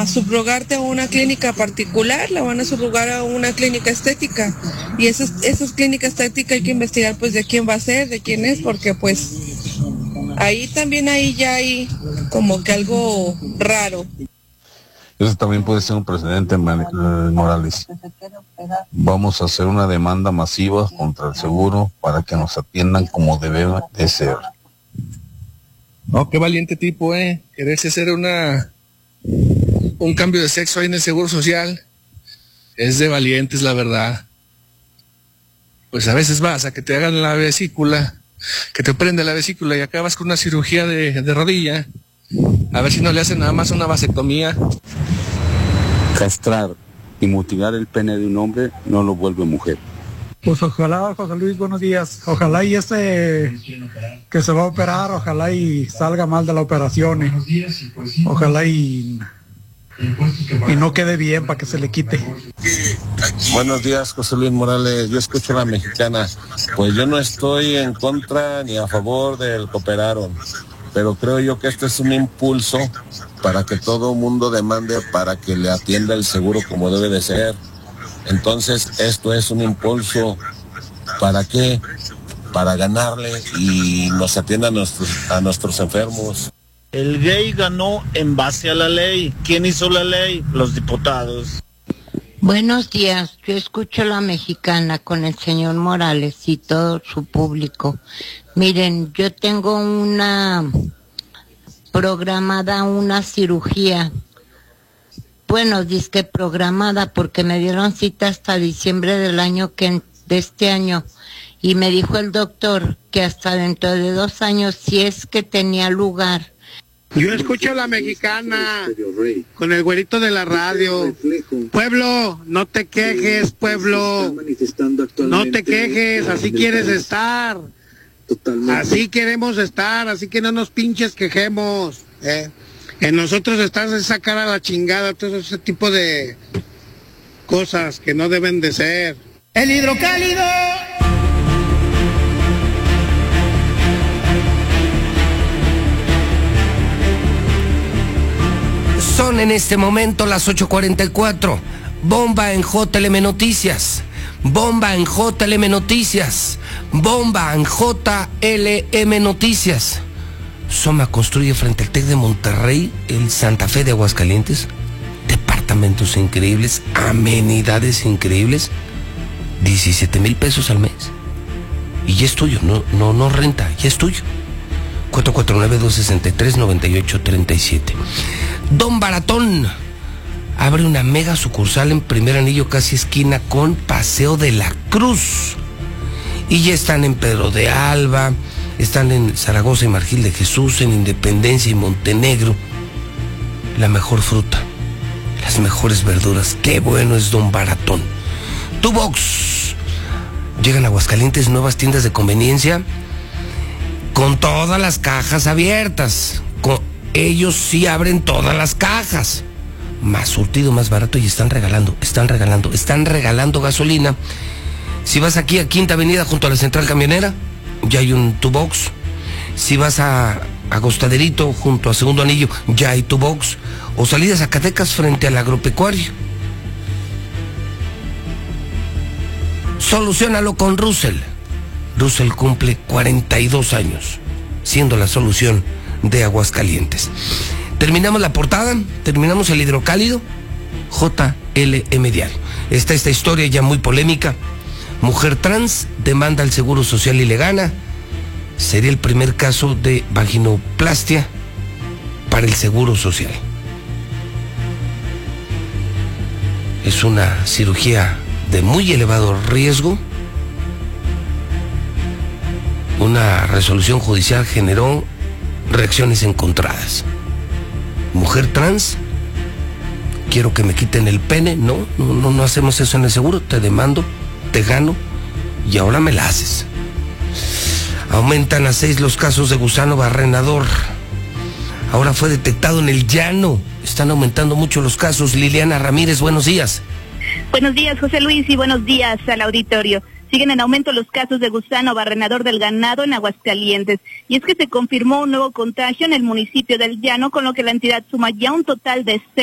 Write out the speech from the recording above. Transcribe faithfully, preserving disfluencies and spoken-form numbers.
a subrogarte a una clínica particular, la van a subrogar a una clínica estética. Y esas, esas clínicas estéticas hay que investigar pues de quién va a ser, de quién es, porque pues ahí también ahí ya hay como que algo raro. Eso también puede ser un precedente, Morales. Vamos a hacer una demanda masiva contra el seguro para que nos atiendan como debe de ser. No, qué valiente tipo, eh. Quererse hacer una un cambio de sexo ahí en el Seguro Social. Es de valientes, la verdad. Pues a veces vas a que te hagan la vesícula, que te prende la vesícula y acabas con una cirugía de, de rodilla. A ver si no le hacen nada más una vasectomía. Castrar y mutilar el pene de un hombre no lo vuelve mujer. Pues ojalá, José Luis, buenos días. Ojalá y este que se va a operar, ojalá y salga mal de la operación. Eh. Ojalá y, y no quede bien para que se le quite. Buenos días, José Luis Morales. Yo escucho a la mexicana. Pues yo no estoy en contra ni a favor del que operaron, pero creo yo que este es un impulso para que todo el mundo demande para que le atienda el seguro como debe de ser. Entonces, esto es un impulso, ¿para qué? Para ganarle y nos atienda a nuestros, a nuestros enfermos. El gay ganó en base a la ley. ¿Quién hizo la ley? Los diputados. Buenos días, yo escucho La Mexicana con el señor Morales y todo su público. Miren, yo tengo una programada una cirugía. Bueno, disque programada porque me dieron cita hasta diciembre del año que de este año y me dijo el doctor que hasta dentro de dos años si es que tenía lugar. Yo escucho a La Mexicana con el güerito de la radio. Pueblo, no te quejes, pueblo. No te quejes, así quieres estar. Así queremos estar, así que no nos pinches quejemos, ¿eh? En nosotros estás de sacar a la chingada todo ese tipo de cosas que no deben de ser. El hidrocálido. Son en este momento las ocho cuarenta y cuatro. Bomba en J L M Noticias. Bomba en J L M Noticias. Bomba en J L M Noticias. Soma construye frente al TEC de Monterrey el Santa Fe de Aguascalientes. Departamentos increíbles, amenidades increíbles. diecisiete mil pesos al mes. Y ya es tuyo, no, no, no renta, ya es tuyo. cuatro cuatro nueve, dos seis tres, nueve ocho tres siete. Don Baratón abre una mega sucursal en Primer Anillo, casi esquina con Paseo de la Cruz. Y ya están en Pedro de Alba, están en Zaragoza y Margil de Jesús, en Independencia y Montenegro. La mejor fruta, las mejores verduras. Qué bueno es Don Baratón. Tu Box. Llegan a Aguascalientes nuevas tiendas de conveniencia con todas las cajas abiertas. Con, ellos sí abren todas las cajas. Más surtido, más barato y están regalando, están regalando, están regalando gasolina. Si vas aquí a Quinta Avenida junto a la Central Camionera, ya hay un Tu Box. Si vas a Agostaderito junto a Segundo Anillo, ya hay Tu Box. O salidas a Zacatecas frente al agropecuario. Soluciónalo con Russell. Russell cumple cuarenta y dos años, siendo la solución de Aguascalientes. Terminamos la portada, terminamos el hidrocálido. J L M Diario. Está esta historia ya muy polémica. Mujer trans demanda al Seguro Social y le gana. Sería el primer caso de vaginoplastia para el Seguro Social. Es una cirugía de muy elevado riesgo. Una resolución judicial generó reacciones encontradas. Mujer trans, quiero que me quiten el pene. No, no, no, no hacemos eso en el seguro. Te demando, te gano y ahora me la haces. Aumentan a seis los casos de gusano barrenador. Ahora fue detectado en el llano. Están aumentando mucho los casos. Liliana Ramírez, buenos días. Buenos días, José Luis, y buenos días al auditorio. Siguen en aumento los casos de gusano barrenador del ganado en Aguascalientes. Y es que se confirmó un nuevo contagio en el municipio del Llano, con lo que la entidad suma ya un total de